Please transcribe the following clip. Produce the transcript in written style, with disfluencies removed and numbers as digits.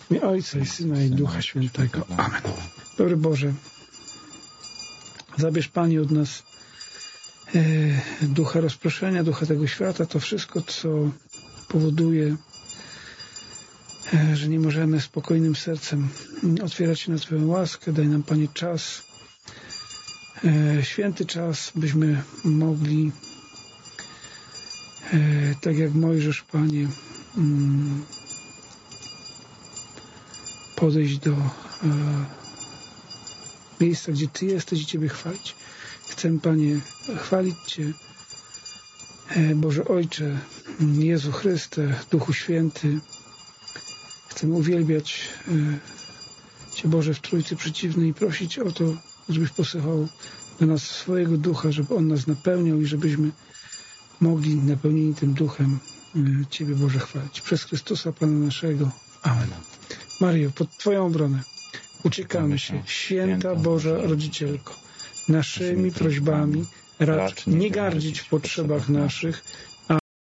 W imię Ojca i Syna i Ducha Świętego. Amen. Dobry Boże, zabierz Panie od nas ducha rozproszenia, ducha tego świata, to wszystko, co powoduje, że nie możemy spokojnym sercem otwierać się na Twoją łaskę. Daj nam, Panie, czas, święty czas, byśmy mogli, tak jak Mojżesz, Panie, podejść do miejsca, gdzie Ty jesteś i Ciebie chwalić. Chcę, Panie, chwalić Cię, Boże Ojcze, Jezu Chryste, Duchu Święty. Chcemy uwielbiać Cię, Boże, w Trójcy Przeciwnej i prosić o to, żebyś posyłał do nas swojego Ducha, żeby On nas napełniał i żebyśmy mogli napełnieni tym Duchem Ciebie, Boże, chwalić. Przez Chrystusa Pana naszego. Amen. Maryjo, pod Twoją obronę uciekamy się. Święta Boża Rodzicielko, naszymi prośbami racz nie gardzić w potrzebach naszych,